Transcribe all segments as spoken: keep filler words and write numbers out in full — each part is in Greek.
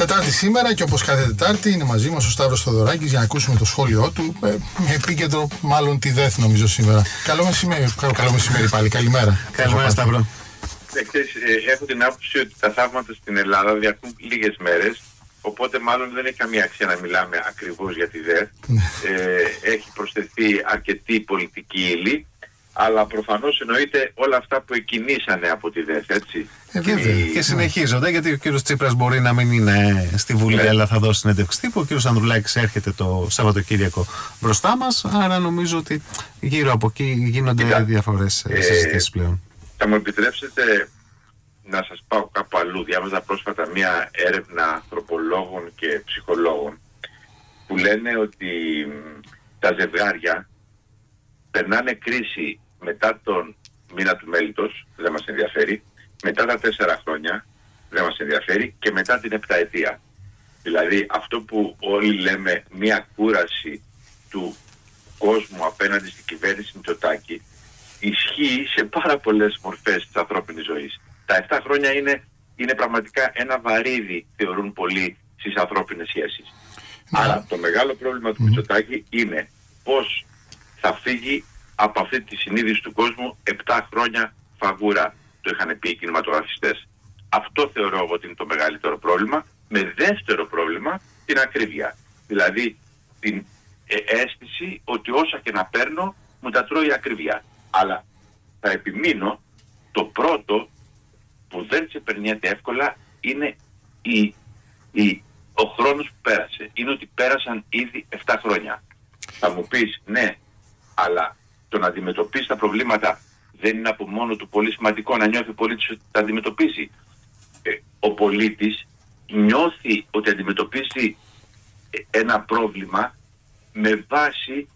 Τετάρτη σήμερα και όπως κάθε Τετάρτη είναι μαζί μας ο Σταύρος Θοδωράκης για να ακούσουμε το σχόλιο του. Ε, επίκεντρο μάλλον τη ΔΕΘ νομίζω σήμερα. Καλό μεσημέρι, καλό μεσημέρι πάλι, καλημέρα. Καλημέρα Σταύρο. Ε, έχω την άποψη ότι τα θαύματα στην Ελλάδα διαρκούν λίγες μέρες, οπότε μάλλον δεν έχει καμία αξία να μιλάμε ακριβώς για τη ΔΕΘ. ε, έχει προσθεθεί αρκετή πολιτική ύλη, αλλά προφανώς εννοείται όλα αυτά που εκκινήσανε από τη ΔΕΘ, έτσι. Ε, βέβαια. Και, και συνεχίζονται, γιατί ο κύριος Τσίπρας μπορεί να μην είναι στη Βουλή, ναι, αλλά θα δώσει συνέντευξη τύπου. Ο κύριος Ανδρουλάκης έρχεται το Σαββατοκύριακο μπροστά μας, άρα νομίζω ότι γύρω από εκεί γίνονται Κοίτα, διαφορές ε, συζητήσεις πλέον. Θα μου επιτρέψετε να σας πάω κάπου αλλού. Διάβαζα πρόσφατα μια έρευνα ανθρωπολόγων και ψυχολόγων που λένε ότι τα ζευγάρια περνάνε κρίση μετά τον μήνα του μέλιτος, δεν μας ενδιαφέρει, μετά τα τέσσερα χρόνια, δεν μας ενδιαφέρει, και μετά την επταετία. Δηλαδή αυτό που όλοι λέμε μια κούραση του κόσμου απέναντι στην κυβέρνηση Μητσοτάκη ισχύει σε πάρα πολλές μορφές της ανθρώπινης ζωής. Τα επτά χρόνια είναι, είναι πραγματικά ένα βαρύδι, θεωρούν πολλοί, στις ανθρώπινες σχέσεις. Mm. Άρα το μεγάλο πρόβλημα του mm. Μητσοτάκη είναι πώς θα φύγει από αυτή τη συνείδηση του κόσμου. Επτά χρόνια φαγούρα, το είχαν πει οι κινηματογραφιστές. Αυτό θεωρώ εγώ ότι είναι το μεγαλύτερο πρόβλημα. Με δεύτερο πρόβλημα την ακρίβεια. Δηλαδή την ε, αίσθηση ότι όσα και να παίρνω μου τα τρώει η ακρίβεια. Αλλά θα επιμείνω, το πρώτο που δεν ξεπερνιέται εύκολα είναι η, η, ο χρόνος που πέρασε. Είναι ότι πέρασαν ήδη επτά χρόνια. Θα μου πεις ναι, αλλά το να αντιμετωπίσει τα προβλήματα δεν είναι από μόνο του πολύ σημαντικό, να νιώθει ο πολίτης ότι τα αντιμετωπίσει. Ε, ο πολίτης νιώθει ότι αντιμετωπίσει ένα πρόβλημα με βάση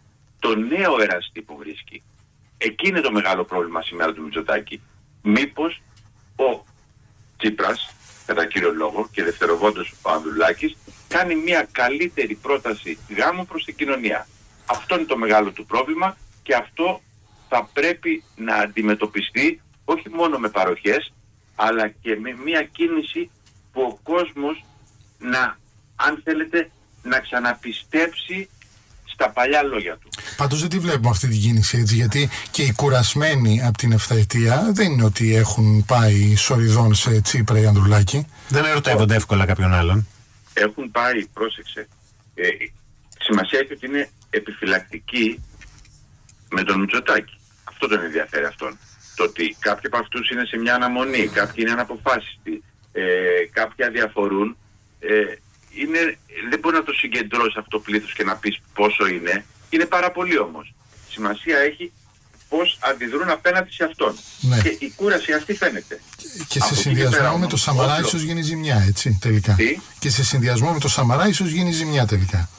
το νέο εραστή που βρίσκει. Εκεί είναι το μεγάλο πρόβλημα σήμερα του Μητσοτάκη. Μήπως ο Τσίπρας, κατά κύριο λόγο, και δευτεροβόντως ο Ανδρουλάκης, κάνει μια καλύτερη πρόταση γάμου προς την κοινωνία. Αυτό είναι το μεγάλο του πρόβλημα και αυτό θα πρέπει να αντιμετωπιστεί όχι μόνο με παροχές, αλλά και με μια κίνηση που ο κόσμος να, αν θέλετε, να ξαναπιστέψει στα παλιά λόγια του. Πάντως δεν τη βλέπουμε αυτή την κίνηση, έτσι, γιατί και οι κουρασμένοι από την επταετία δεν είναι ότι έχουν πάει σοριδών σε Τσίπρα ή Ανδρουλάκη. Δεν ερωτεύονται εύκολα κάποιον άλλον. Έχουν πάει, πρόσεξε. Ε, σημασία έχει ότι είναι επιφυλακτικοί με τον Μητσοτάκη. Αυτό τον ενδιαφέρει αυτόν. Το ότι κάποιοι από αυτούς είναι σε μια αναμονή, κάποιοι είναι αναποφάσιστοι, ε, κάποιοι αδιαφορούν. Ε, είναι, δεν μπορεί να το συγκεντρώσει αυτό το πλήθος και να πεις πόσο είναι. Είναι πάρα πολύ όμως. Σημασία έχει πώς αντιδρούν απέναντι σε αυτόν. Ναι. Και η κούραση αυτή φαίνεται. Και, και σε συνδυασμό με το Σαμαρά ίσως γίνει ζημιά, έτσι, τελικά. Τι? Και σε συνδυασμό με το Σαμαρά ίσως γίνει ζημιά τελικά.